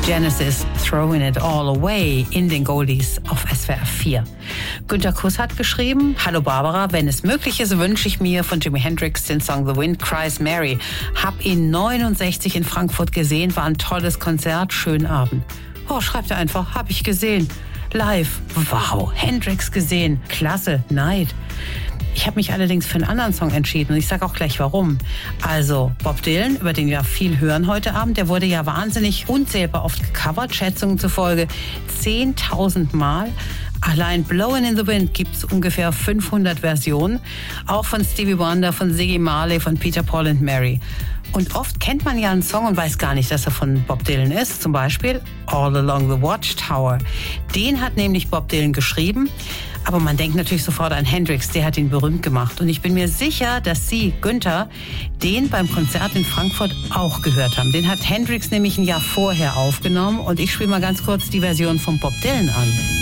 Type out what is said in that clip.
Genesis, Throwing It All Away in den Goldies auf SWR 4. Günter Kuss hat geschrieben: Hallo Barbara, wenn es möglich ist, wünsche ich mir von Jimi Hendrix den Song The Wind Cries Mary. Hab ihn 69 in Frankfurt gesehen, war ein tolles Konzert, schönen Abend. Oh, schreibt er einfach, hab ich gesehen. Live. Wow, Hendrix gesehen. Klasse, Neid. Ich habe mich allerdings für einen anderen Song entschieden und ich sage auch gleich warum. Also Bob Dylan, über den wir viel hören heute Abend, der wurde ja wahnsinnig unzählbar oft gecovert, Schätzungen zufolge 10.000 Mal. Allein Blowin' in the Wind gibt es ungefähr 500 Versionen, auch von Stevie Wonder, von Ziggy Marley, von Peter, Paul and Mary. Und oft kennt man ja einen Song und weiß gar nicht, dass er von Bob Dylan ist. Zum Beispiel All Along the Watchtower. Den hat nämlich Bob Dylan geschrieben. Aber man denkt natürlich sofort an Hendrix, der hat ihn berühmt gemacht. Und ich bin mir sicher, dass Sie, Günther, den beim Konzert in Frankfurt auch gehört haben. Den hat Hendrix nämlich ein Jahr vorher aufgenommen. Und ich spiele mal ganz kurz die Version von Bob Dylan an.